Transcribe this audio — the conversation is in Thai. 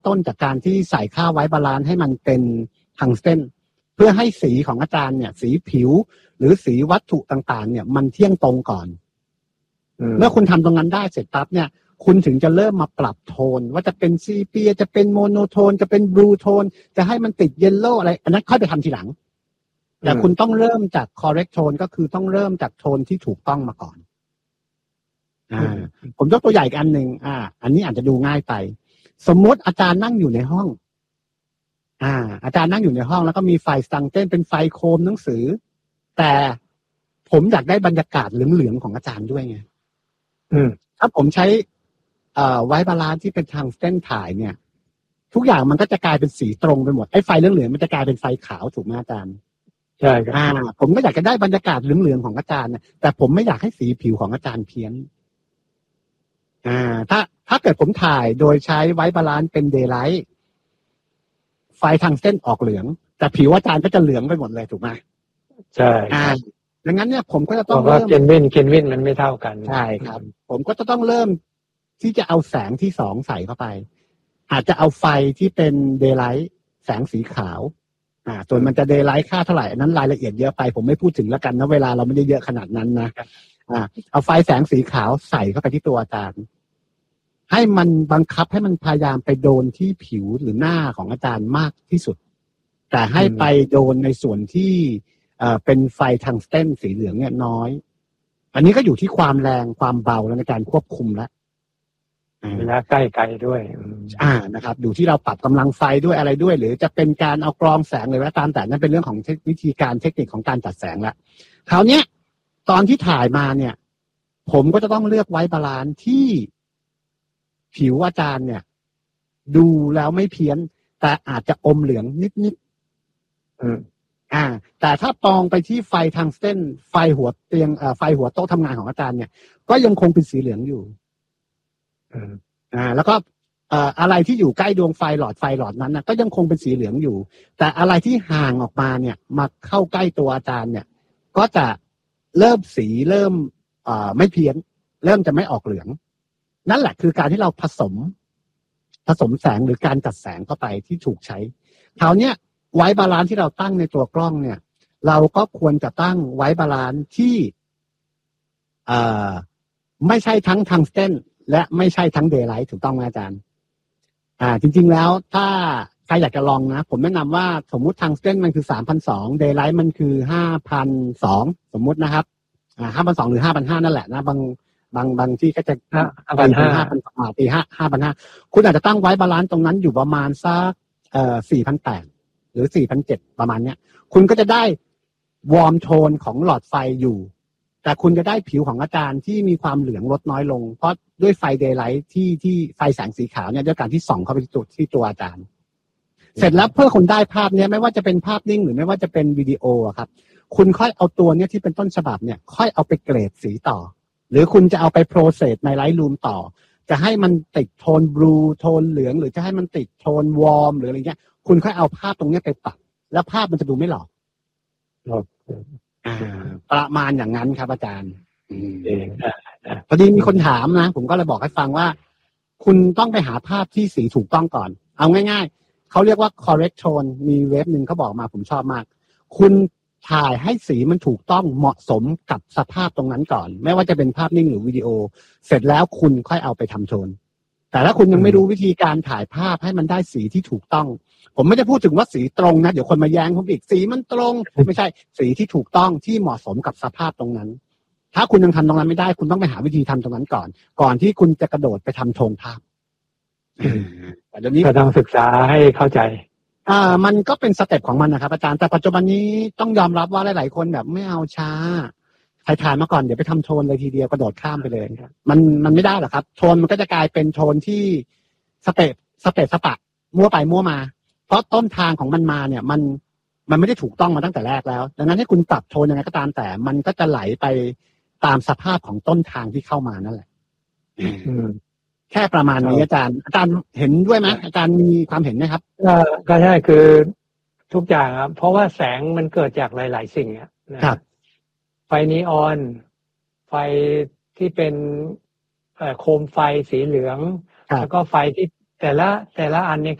ต้นจากการที่ใส่ค่าไว้บาลานซ์ให้มันเป็นทังสเตนเพื่อให้สีของอาจารย์เนี่ยสีผิวหรือสีวัตถุต่างๆเนี่ยมันเที่ยงตรงก่อนเมื่อคุณทำตรงนั้นได้เสร็จปั๊บเนี่ยคุณถึงจะเริ่มมาปรับโทนว่าจะเป็นซีเปียจะเป็นโมโนโทนจะเป็นบลูโทนจะให้มันติดเยลโล่อะไรอันนั้นค่อยไปทำทีหลังแต่คุณต้องเริ่มจาก correct tone ก็คือต้องเริ่มจากโทนที่ถูกต้องมาก่อนผมยกตัวอย่างอีกอันหนึ่งอันนี้อาจจะดูง่ายไปสมมติอาจารย์นั่งอยู่ในห้องอาจารย์นั่งอยู่ในห้องแล้วก็มีไฟสตังเต้นเป็นไฟโคมหนังสือแต่ผมอยากได้บรรยากาศเหลืองๆของอาจารย์ด้วยไงถ้าผมใช้ไว้บาลานซ์ที่เป็นทางเส้นถ่ายเนี่ยทุกอย่างมันก็จะกลายเป็นสีตรงไปหมดไอ้ไฟเหลืองๆมันจะกลายเป็นไฟขาวถูกไหมอาจารย์ใช่ครับผมก็อยากจะได้บรรยากาศเหลืองๆของอาจารย์แต่ผมไม่อยากให้สีผิวของอาจารย์เพี้ยนถ้าเกิดผมถ่ายโดยใช้ไว้บาลานซ์เป็นเดย์ไลท์ไฟทางเส้นออกเหลืองแต่ผิวอาจารย์ก็จะเหลืองไปหมดเลยถูกไหมใช่ดังนั้นเนี่ยผมก็จะต้องเริ่มเคนวินมันไม่เท่ากันใช่ครับผมก็จะต้องเริ่มที่จะเอาแสงที่สองใส่เข้าไปอาจจะเอาไฟที่เป็นเดย์ไลท์แสงสีขาวส่วนมันจะเดย์ไลท์ค่าเท่าไหร่อันนั้นรายละเอียดเยอะไปผมไม่พูดถึงแล้วกันนะเวลาเราไม่ได้เยอะขนาดนั้นนะเอาไฟแสงสีขาวใส่เข้าไปที่ตัวอาจารย์ให้มันบังคับให้มันพยายามไปโดนที่ผิวหรือหน้าของอาจารย์มากที่สุดแต่ให้ไปโดนในส่วนที่เป็นไฟทังสเตนสีเหลืองเนี่ยน้อยอันนี้ก็อยู่ที่ความแรงความเบาและในการควบคุมแล้วระยะใกล้ไกลด้วยนะครับอยู่ที่เราปรับกำลังไฟด้วยอะไรด้วยหรือจะเป็นการเอากรองแสงเลยว่าตามแต่นั่นเป็นเรื่องของวิธีการเทคนิคของการจัดแสงละคราวนี้ตอนที่ถ่ายมาเนี่ยผมก็จะต้องเลือกไว้บาลานซ์ที่ผิวอาจารย์เนี่ยดูแล้วไม่เพี้ยนแต่อาจจะอมเหลืองนิดแต่ถ้าปองไปที่ไฟทางเส้นไฟหัวเตียงไฟหัวโต๊ะทำงานของอาจารย์เนี่ยก็ยังคงเป็นสีเหลืองอยู่แล้วก็อะไรที่อยู่ใกล้ดวงไฟหลอดนั้นนะก็ยังคงเป็นสีเหลืองอยู่แต่อะไรที่ห่างออกมาเนี่ยมาเข้าใกล้ตัวอาจารย์เนี่ยก็จะเริ่มสีเริ่มไม่เพี้ยนเริ่มจะไม่ออกเหลืองนั่นแหละคือการที่เราผสมแสงหรือการจัดแสงเข้าไปที่ถูกใช้คราวนี้ไว้บาลานซ์ที่เราตั้งในตัวกล้องเนี่ยเราก็ควรจะตั้งไว้บาลานซ์ที่ไม่ใช่ทั้งทังสเตนและไม่ใช่ทั้งเดย์ไลท์ถูกต้องไหมอาจารย์จริงๆแล้วถ้าใครอยากจะลองนะผมแนะนำว่าสมมุติทังสเตนมันคือ 3,200 เดย์ไลท์มันคือ 5,200 สมมุตินะครับ5,200 หรือ 5,500 นั่นแหละนะบางที่ก็จะ 5,500 ตี 5,500 คุณอาจจะตั้งไว้บาลานซ์ตรงนั้นอยู่ประมาณสัก4,800 หรือ 4,700 ประมาณเนี้ยคุณก็จะได้วอร์มโทนของหลอดไฟอยู่แต่คุณจะได้ผิวของอาจารย์ที่มีความเหลืองลดน้อยลงเพราะด้วยไฟเดย์ไลท์ที่ไฟแสงสีขาวเนี่ยด้วยการที่ส่องเข้าไปที่ตัวอาจารย์เสร็จแล้วเพื่อคุณได้ภาพเนี้ยไม่ว่าจะเป็นภาพนิ่งหรือไม่ว่าจะเป็นวิดีโอครับคุณค่อยเอาตัวเนี้ยที่เป็นต้นฉบับเนี่ยค่อยเอาไปเกรดสีต่อหรือคุณจะเอาไปโปรเซสในไลท์รูมต่อจะให้มันติดโทนบลูโทนเหลืองหรือจะให้มันติดโทนวอร์มหรืออะไรเงี้ยคุณค่อยเอาภาพตรงนี้ไปปรับแล้วภาพมันจะดูไม่หลอกประมาณอย่างนั้นครับอาจารย์พอดีมีคนถามนะผมก็เลยบอกให้ฟังว่าคุณต้องไปหาภาพที่สีถูกต้องก่อนเอาง่ายๆเขาเรียกว่า correct tone มีเว็บหนึ่งเขาบอกมาผมชอบมากคุณถ่ายให้สีมันถูกต้องเหมาะสมกับสภาพตรงนั้นก่อนไม่ว่าจะเป็นภาพนิ่งหรือวิดีโอเสร็จแล้วคุณค่อยเอาไปทำโทนแต่ถ้าคุณยังไม่รู้วิธีการถ่ายภาพให้มันได้สีที่ถูกต้องผมไม่ได้พูดถึงว่าสีตรงนะเดี๋ยวคนมาแย้งผมอีกสีมันตรงไม่ใช่สีที่ถูกต้องที่เหมาะสมกับสภาพตรงนั้นถ้าคุณยังทำตรงนั้นไม่ได้คุณต้องไปหาวิธีทำตรงนั้นก่อนที่คุณจะกระโดดไปทำโทนภาพแต่เดี๋ยวนี้ก็ต้องศึกษาให้เข้าใจมันก็เป็นสเต็ปของมันนะครับอาจารย์แต่ปัจจุบันนี้ต้องยอมรับว่าหลายๆคนแบบไม่เอาช้าถ่ายมาก่อนเดี๋ยวไปทำโทนเลยทีเดียวกระโดดข้ามไปเลยมันไม่ได้หรอกครับโทนมันก็จะกลายเป็นโทนที่สเปะสปะมั่วไปมั่วมาเพราะต้นทางของมันมาเนี่ยมันไม่ได้ถูกต้องมาตั้งแต่แรกแล้วดังนั้นให้คุณปรับโทนยังไงก็ตามแต่มันก็จะไหลไปตามสภาพของต้นทางที่เข้ามานั่นแหละแค่ประมาณนี้อาจารย์เห็นด้วยไหมอาจารย์มีความเห็นไหมครับก็ใช่คือทุกอย่างครับเพราะว่าแสงมันเกิดจากหลายๆสิ่งนะครับไฟนีออนไฟที่เป็นโคมไฟสีเหลืองแล้วก็ไฟที่แต่ละอันเนี่ย